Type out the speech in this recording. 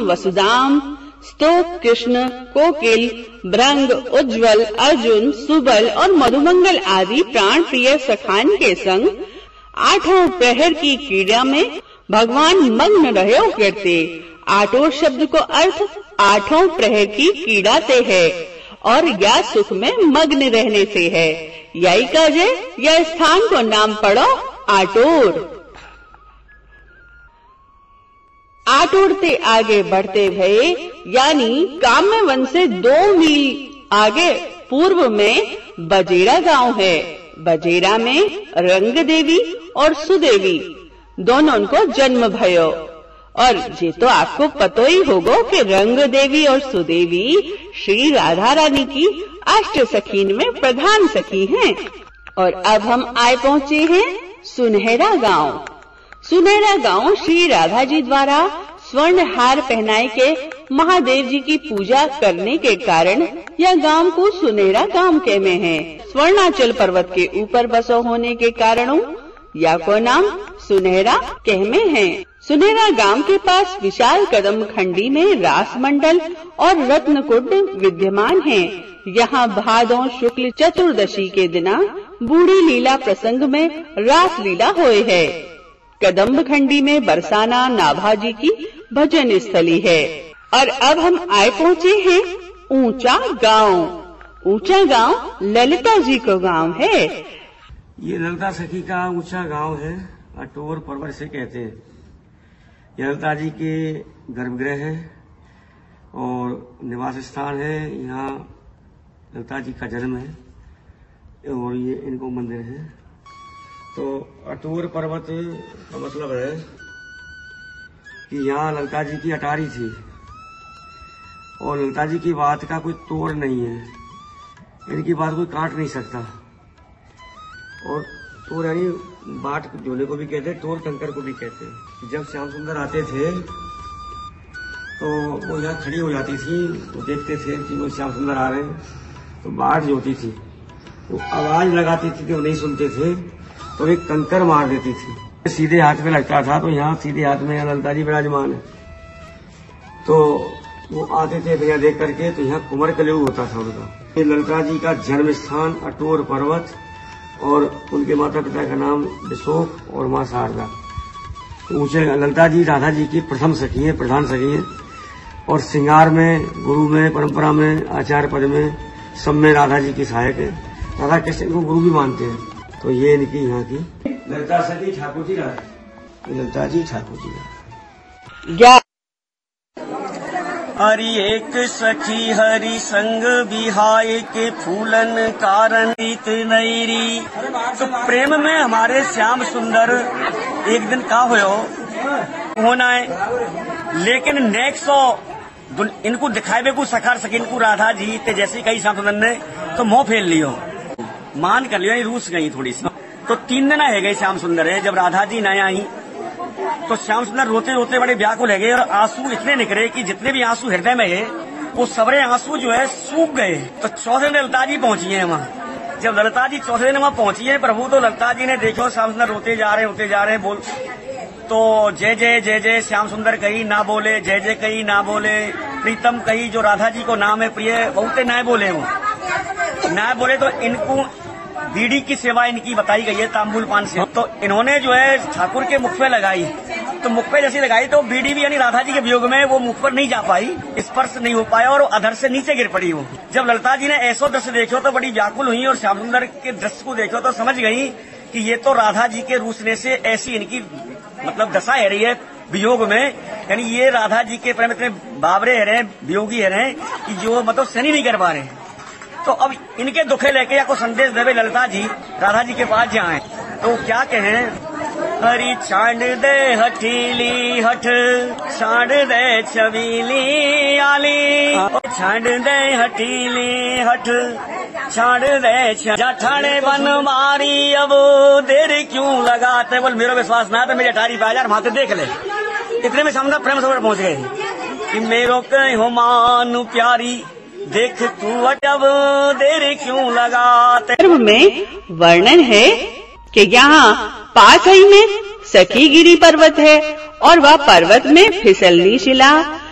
वसुदाम, स्तोक कृष्ण, कोकिल, भृंग, उज्ज्वल, अर्जुन, सुबल और मधुमंगल आदि प्राण प्रिय सखान के संग 8 प्रहर की क्रीड़ा में भगवान मग्न रहे करते। आठों शब्द को अर्थ 8 प्रहर की क्रीड़ा से है और या सुख में मग्न रहने से है। यही काजे यह स्थान को नाम पड़ो आटोर। आटोरते आगे बढ़ते भये यानी काम्य वन से 2 मील आगे पूर्व में बजेरा गांव है। बजेरा में रंग देवी और सुदेवी दोनों को जन्म भयो। और ये तो आपको पता ही होगा कि रंग देवी और सुदेवी श्री राधा रानी की अष्ट सखीन में प्रधान सखी हैं। और अब हम आए पहुँचे हैं सुनहरा गांव। सुनहरा गांव श्री राधा जी द्वारा स्वर्ण हार पहनाए के महादेव जी की पूजा करने के कारण यह गांव को सुनहरा गांव कहते हैं। स्वर्णाचल पर्वत के ऊपर बसो होने के कारण या को नाम सुनहरा कहमे है। सुनहरा गांव के पास विशाल कदम खंडी में रास मंडल और रत्नकुंड विद्यमान है। यहाँ भादों शुक्ल चतुर्दशी के दिना बूढ़ी लीला प्रसंग में रास लीला होए है। कदम्ब खंडी में बरसाना नाभाजी की भजन स्थली है। और अब हम आए पहुँचे हैं ऊंचा गांव। ऊंचा गांव ललिता जी को गांव है। ये ललिता सखी का ऊंचा गांव है। अटोर पर्वत से कहते हैं। ललिता जी के गर्भगृह है और निवास स्थान है। यहाँ ललिता जी का जन्म है और ये इनको मंदिर है। तो अटोर पर्वत का मतलब है कि यहाँ ललिता जी की अटारी थी और ललिता जी की बात का कोई तोड़ नहीं है। इनकी बात कोई काट नहीं सकता। और तोड़ यानी बाट झोले को भी कहते हैं, तोड़ कंकर को भी कहते हैं। जब श्याम सुंदर आते थे तो वो यहाँ खड़ी हो जाती थी। वो देखते थे कि वो श्याम सुंदर आ रहे हैं तो बाट जो होती थी वो आवाज लगाती थी कि वो नहीं सुनते थे तो एक कंकर मार देती थी। सीधे हाथ में लगता था तो यहाँ सीधे हाथ में ललिता जी विराजमान है। तो वो आते थे भैया देख करके तो यहाँ कुमार कलेऊ होता था उनका। ये ललिता जी का जन्म स्थान अटोर पर्वत और उनके माता पिता का नाम विशोक और माँ शारदा। ऊंचे ललिता जी राधा जी की प्रथम सखी है, प्रधान सखी है। और श्रृंगार में, गुरु में, परंपरा में, आचार्य पद में, सब में राधा जी की सहायक है। राधा कृष्ण इनको गुरु भी मानते हैं। तो ये इनकी यहाँ की ललिता सखी ठाकुर जी राधा, ललिता जी ठाकुर जी राधा। हरि एक सखी हरि संग बिहाय के फूलन कारण रीत नैरी। तो प्रेम में हमारे श्याम सुंदर एक दिन का होना है लेकिन नेक्स्ट इनको दिखावे को सखार सके इनको राधा जी ते जैसे कही श्याम सुंदर ने तो मोह फेल लियो, मान कर लियो, रूस गई थोड़ी सी। तो 3 दिन है गए श्याम सुंदर है। जब राधा जी नया आई तो श्याम सुंदर रोते रोते बड़े व्याकुल है गए और आंसू इतने निकले कि जितने भी आंसू हृदय में है वो सबरे आंसू जो है सूख गए। तो चौथे दिन ललिता जी पहुंची है वहाँ। जब ललिता जी चौथे दिन वहाँ पहुंची है प्रभु तो ललिता जी ने देखो श्याम सुंदर रोते जा रहे बोल तो जय जय जय जय श्याम सुंदर कही ना बोले, जय जय कही ना बोले, प्रीतम कही जो राधा जी को नाम है प्रिय बहुते ना बोले। वो ना बोले तो इनको बीड़ी की सेवा इनकी बताई गई है तांबुल पान से। तो इन्होंने जो है ठाकुर के मुख पे लगाई तो मुख पे जैसी लगाई तो बीड़ी भी यानी राधा जी के वियोग में वो मुख पर नहीं जा पाई, स्पर्श नहीं हो पाया और अधर से नीचे गिर पड़ी। वो जब ललिता जी ने ऐसो दृश्य देखो तो बड़ी व्याकुल हुई और श्याम सुंदर के दृश्य को देखो तो समझ गई कि ये तो राधा जी के रूसने से ऐसी इनकी मतलब दशा है रही है वियोग में। यानी ये राधा जी के प्रेम इतने बाबरे है रहे, वियोगी है रहे कि जो मतलब सहन नहीं कर पा रहे। तो अब इनके दुखे लेके या को संदेश देवे ललिता जी राधा जी के पास जाए तो क्या कहें, हरी छांड दे हठीली हठ, छांड दे छबीली आली, छांड दे हठीली हठ, छांड दे जठाड़े बन मारी अब देर क्यों लगाते। बोल मेरा विश्वास ना तो मेरी अटारी पे आ जा वहां देख ले। इतने में सामने प्रेम सरोवर पहुंच गए कि मेरो कहो मानु प्यारी देख तू अब देर क्यों लगाते। में वर्णन है कि यहाँ पास ही में सखीगिरी पर्वत है और वह पर्वत में फिसलनी शिला